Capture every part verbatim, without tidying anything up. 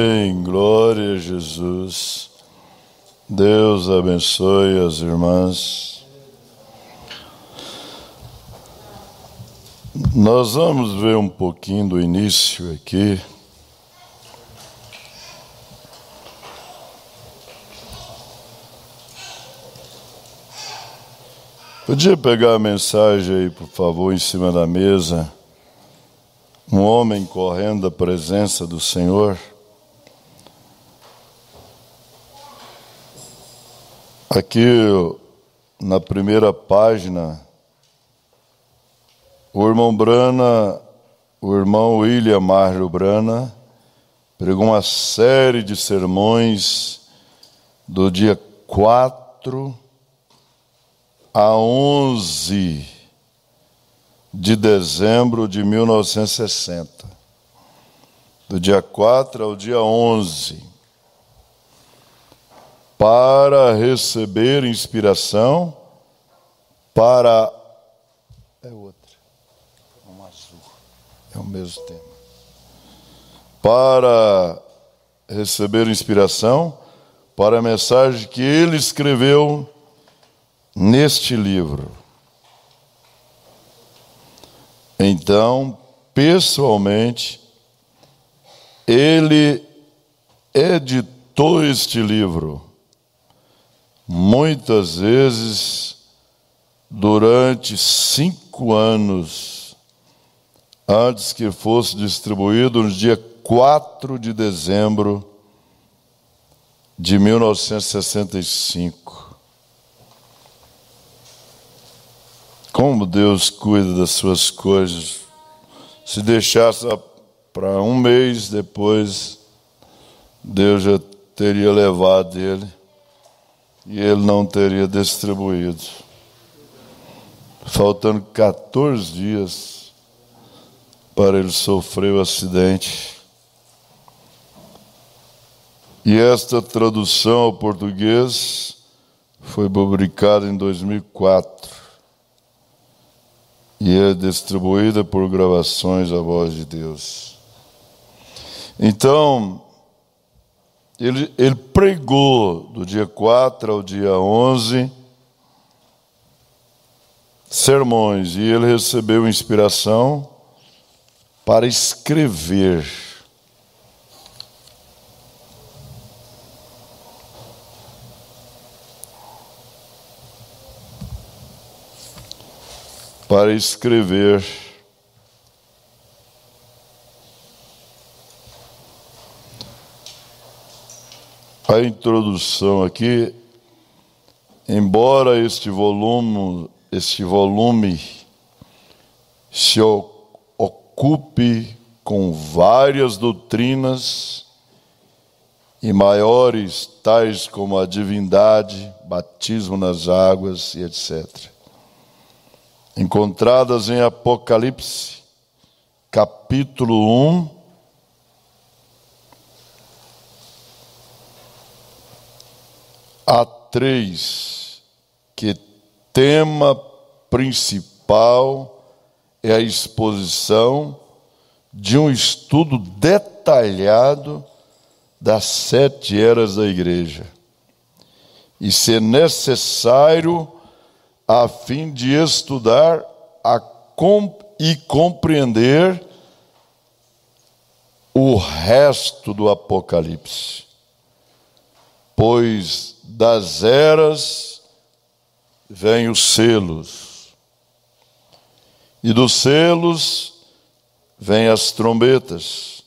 Amém, glória a Jesus. Deus abençoe as irmãs. Nós vamos ver um pouquinho do início aqui. Podia pegar a mensagem aí, por favor, em cima da mesa. Um homem correndo da presença do Senhor. Aqui, na primeira página, o irmão Brana, o irmão William Marjo Brana, pregou uma série de sermões do dia quatro a onze de dezembro de mil novecentos e sessenta. Do dia quatro ao dia onze. Para receber inspiração para... É outra. É um azul. É o mesmo tema. Para receber inspiração para a mensagem que ele escreveu neste livro. Então, pessoalmente, ele editou este livro. Muitas vezes, durante cinco anos, antes que fosse distribuído no dia quatro de dezembro de mil novecentos e sessenta e cinco. Como Deus cuida das suas coisas. Se deixasse para um mês depois, Deus já teria levado ele. E ele não teria distribuído. Faltando quatorze dias para ele sofrer o acidente. E esta tradução ao português foi publicada em dois mil e quatro. E é distribuída por Gravações A Voz de Deus. Então... Ele, ele pregou do dia quatro ao dia onze sermões, e ele recebeu inspiração para escrever. Para escrever. A introdução aqui, embora este volume, este volume se ocupe com várias doutrinas e maiores, tais como a divindade, batismo nas águas e etcétera, encontradas em Apocalipse, capítulo um, há três, que tema principal é a exposição de um estudo detalhado das sete eras da igreja. E se necessário, a fim de estudar a comp- e compreender o resto do Apocalipse. Pois das eras vêm os selos, e dos selos vêm as trombetas,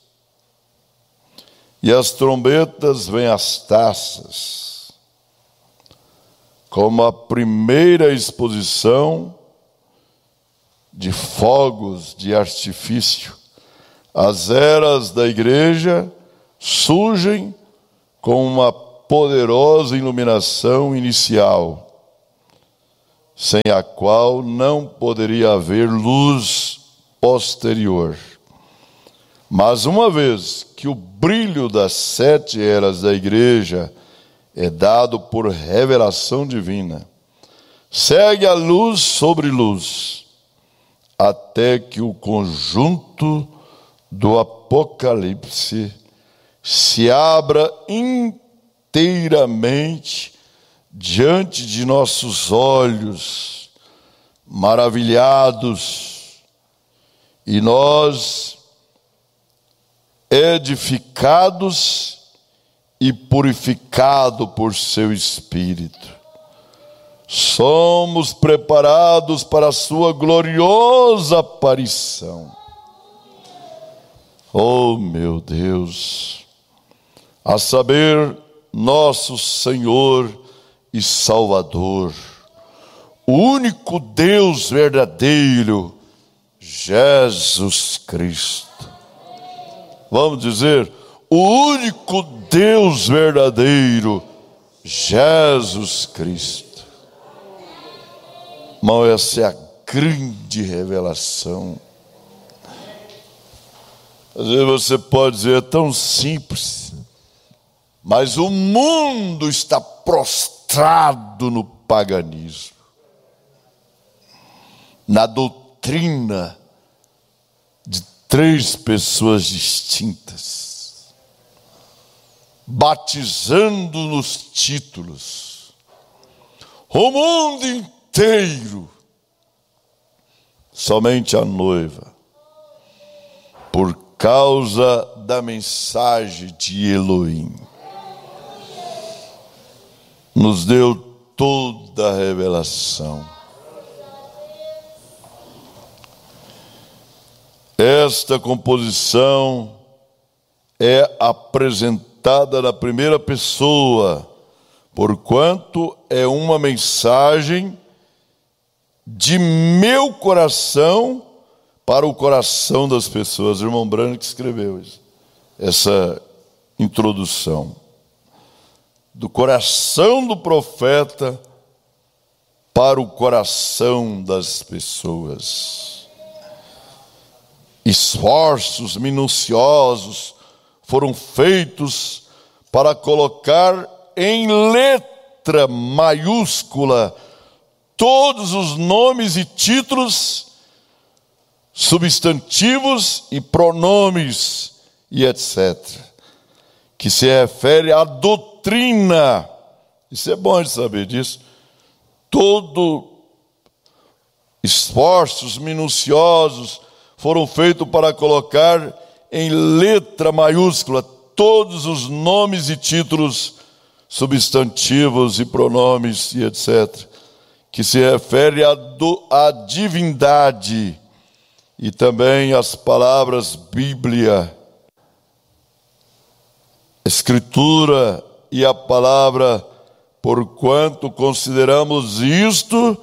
e as trombetas vêm as taças, como a primeira exposição de fogos de artifício. As eras da igreja surgem com uma poderosa iluminação inicial, sem a qual não poderia haver luz posterior. Mas uma vez que o brilho das sete eras da igreja é dado por revelação divina, segue a luz sobre luz, até que o conjunto do Apocalipse se abra inteiramente diante de nossos olhos, maravilhados, e nós, edificados e purificados por seu Espírito, somos preparados para a sua gloriosa aparição. Oh, meu Deus, a saber, nosso Senhor e Salvador, o único Deus verdadeiro, Jesus Cristo. Vamos dizer, o único Deus verdadeiro, Jesus Cristo. Irmão, essa é a grande revelação. Às vezes você pode dizer, é tão simples, mas o mundo está prostrado no paganismo, na doutrina de três pessoas distintas, batizando nos títulos. O mundo inteiro, somente a noiva, por causa da mensagem de Elohim, nos deu toda a revelação. Esta composição é apresentada na primeira pessoa, porquanto é uma mensagem de meu coração para o coração das pessoas. O irmão Branco que escreveu isso, essa introdução. Do coração do profeta para o coração das pessoas. Esforços minuciosos foram feitos para colocar em letra maiúscula todos os nomes e títulos, substantivos e pronomes e etcétera, que se refere à doutrina. Isso é bom de saber disso. Todo esforços minuciosos foram feitos para colocar em letra maiúscula todos os nomes e títulos, substantivos e pronomes e etcétera, que se refere à, do, à divindade, e também as palavras Bíblia, Escritura e a palavra, porquanto consideramos isto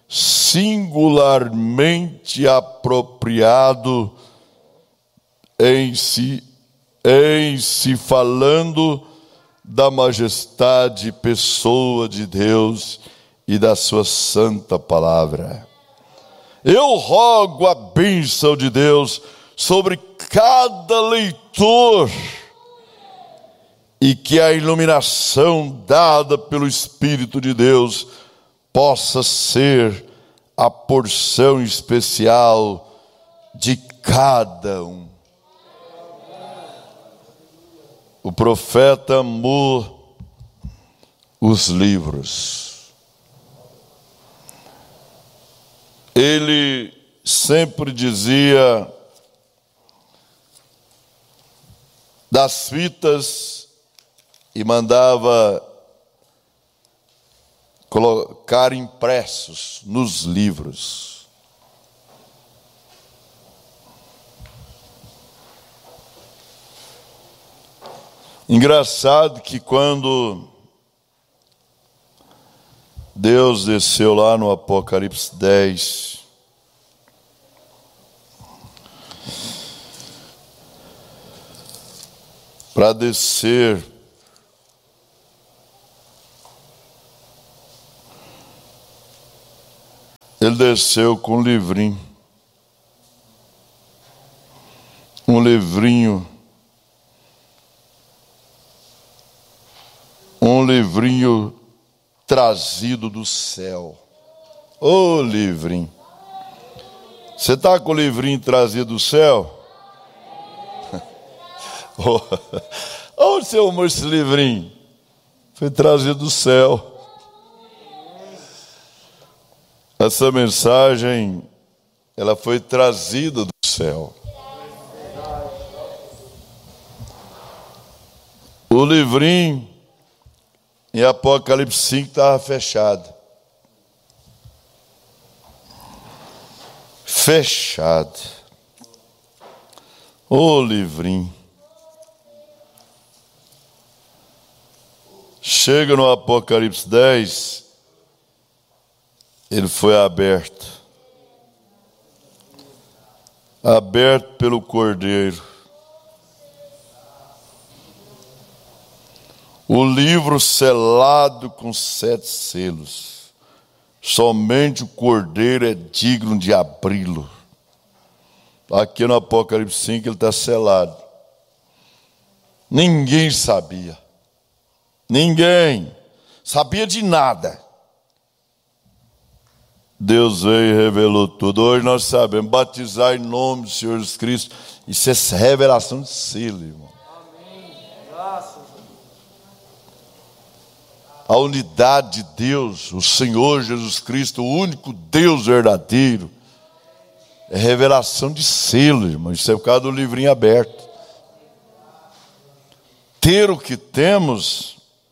singularmente apropriado em si, em se falando da majestade pessoa de Deus e da sua santa palavra. Eu rogo a bênção de Deus sobre cada leitor, e que a iluminação dada pelo Espírito de Deus possa ser a porção especial de cada um. O profeta amou os livros. Ele sempre dizia das fitas e mandava colocar impressos nos livros. Engraçado que quando Deus desceu lá no Apocalipse dez, para descer ele desceu com um livrinho, um livrinho, um livrinho trazido do céu. Ô livrinho, você está com o livrinho trazido do céu? Onde você arrumou esse livrinho? Foi trazido do céu. Essa mensagem, ela foi trazida do céu. O livrinho em Apocalipse cinco estava fechado. Fechado. Ô livrinho. Chega no Apocalipse dez, ele foi aberto. Aberto pelo Cordeiro. O livro selado com sete selos. Somente o Cordeiro é digno de abri-lo. Aqui no Apocalipse cinco ele está selado. Ninguém sabia. Ninguém sabia de nada. Deus veio e revelou tudo. Hoje nós sabemos batizar em nome do Senhor Jesus Cristo. Isso é revelação de selo, irmão. Amém. Graças a Deus. A unidade de Deus, o Senhor Jesus Cristo, o único Deus verdadeiro, é revelação de selo, irmão. Isso é por causa do livrinho aberto. Ter o que temos,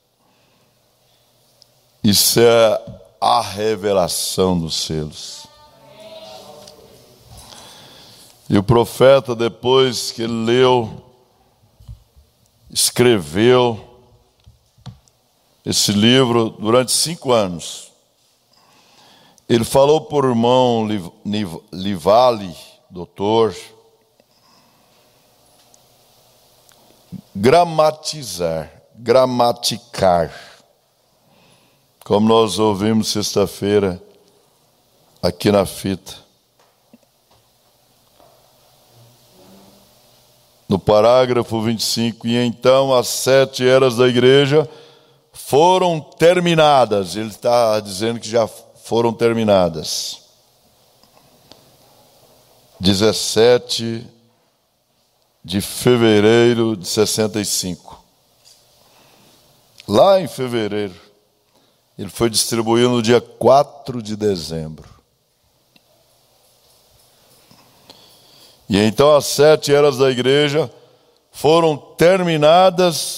isso é a revelação dos selos. E o profeta, depois que ele leu, escreveu esse livro durante cinco anos. Ele falou por irmão Livale, doutor, gramatizar, gramaticar. Como nós ouvimos sexta-feira aqui na fita. No parágrafo vinte e cinco, e então as sete eras da igreja foram terminadas. Ele está dizendo que já foram terminadas. dezessete de fevereiro de sessenta e cinco. Lá em fevereiro. Ele foi distribuído no dia quatro de dezembro. E então as sete eras da igreja foram terminadas